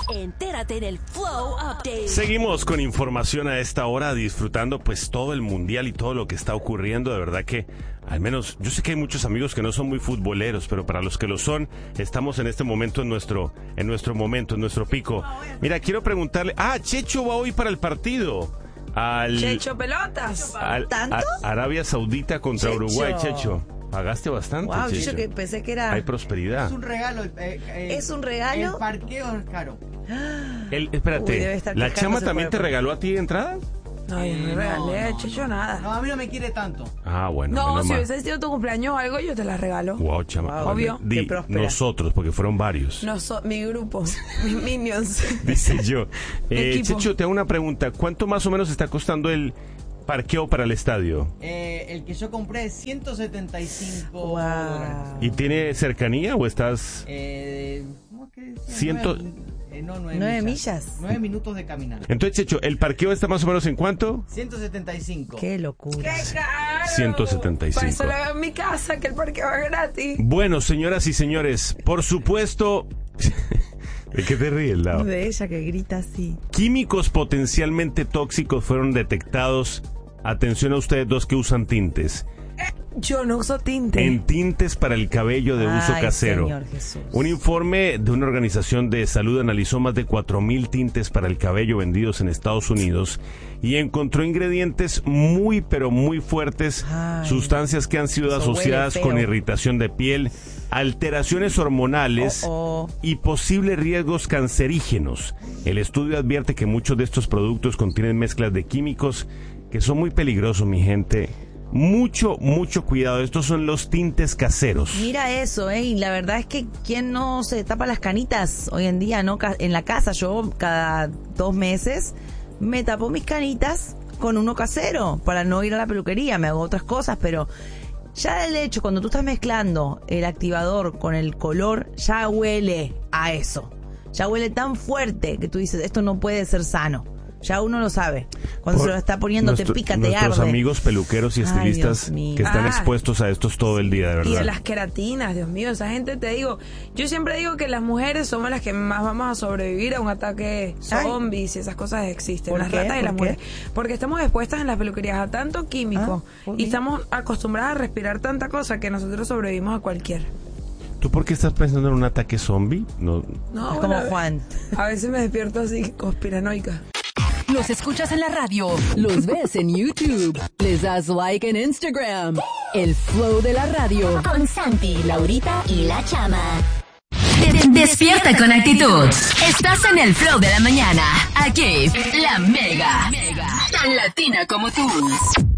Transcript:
Entérate en el Flow Update. Seguimos con información a esta hora, disfrutando pues todo el mundial y todo lo que está ocurriendo. De verdad que, al menos, yo sé que hay muchos amigos que no son muy futboleros, pero para los que lo son, estamos en este momento en nuestro momento, en nuestro pico. Mira, quiero preguntarle, Checho va hoy para el partido. Checho Pelotas. ¿Tanto? Arabia Saudita contra Checho. Uruguay, Checho. Pagaste bastante, Wow, Checho. yo que pensé que era... Hay prosperidad. Es un regalo. ¿Es un regalo? El parqueo es caro. Espérate, Uy, debe estar ¿la quejándose chama por también el te parque. regaló a ti entrada? No, yo no le regalé a Checho nada. No, a mí no me quiere tanto. Bueno. No, menos si mal. hubiese sido tu cumpleaños o algo, yo te la regalo. Wow, chama. Wow, obvio. qué próspera. Nosotros, porque fueron varios. Mi grupo, mis minions. Dice yo. Equipo. Checho, te hago una pregunta. ¿Cuánto más o menos está costando el parqueo para el estadio? El que yo compré es 175 Wow. dólares. ¿Y tiene cercanía o estás...? ¿Cómo es que decía? Ciento- 9 millas. 9 minutos de caminar. Entonces, Checho, ¿el parqueo está más o menos en cuánto? 175. Qué locura. ¡Qué caro! 175. Para eso lo veo en mi casa, que el parque va gratis. Bueno, señoras y señores, por supuesto... ¿De qué te ríes, Lau? De ella que grita así. Químicos potencialmente tóxicos fueron detectados. Atención a ustedes dos que usan tintes. Yo no uso tinte. En tintes para el cabello de uso Ay, casero. Señor Jesús. Un informe de una organización de salud analizó más de 4,000 tintes para el cabello vendidos en Estados Unidos y encontró ingredientes muy pero muy fuertes, Ay, sustancias que han sido eso asociadas huele feo. con irritación de piel, alteraciones hormonales y posibles riesgos cancerígenos. El estudio advierte que muchos de estos productos contienen mezclas de químicos que son muy peligrosos, mi gente. Mucho cuidado. Estos son los tintes caseros. Mira eso, y la verdad es que ¿quién no se tapa las canitas hoy en día, no? En la casa yo cada 2 meses me tapo mis canitas con uno casero para no ir a la peluquería, me hago otras cosas, pero ya el hecho, cuando tú estás mezclando el activador con el color, ya huele a eso. Ya huele tan fuerte que tú dices, esto no puede ser sano. Ya uno lo sabe. Cuando se lo está poniendo, te pica, te arde. Nuestros amigos peluqueros y Ay, estilistas Dios mío. que están expuestos a estos todo el día, de verdad. Y de las queratinas, Dios mío, esa gente, te digo, yo siempre digo que las mujeres somos las que más vamos a sobrevivir a un ataque zombies y esas cosas existen, ¿Por las qué? ratas y las ¿Por qué? mujeres, porque estamos expuestas en las peluquerías a tanto químico ¿por qué? y estamos acostumbradas a respirar tanta cosa que nosotros sobrevivimos a cualquier. ¿Tú por qué estás pensando en un ataque zombie? No. No, Es como Juan. A veces me despierto así conspiranoica. Los escuchas en la radio, los ves en YouTube, les das like en Instagram. El Flow de la radio. Con Santi, Laurita y La Chama. Despierta con actitud. Estás en el Flow de la mañana. Aquí, la Mega. Tan latina como tú.